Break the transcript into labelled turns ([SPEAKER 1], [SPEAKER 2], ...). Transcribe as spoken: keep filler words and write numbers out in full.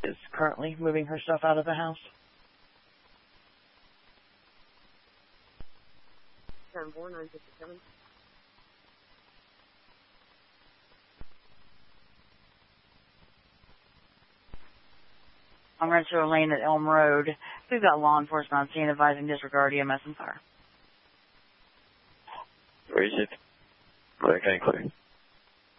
[SPEAKER 1] is currently moving her stuff out of the house.
[SPEAKER 2] seven four nine fifty-seven.
[SPEAKER 1] On Rancho Lane at Elm Road. We've got law enforcement on scene advising disregard E M S and fire.
[SPEAKER 3] Where is it? Where can I clear?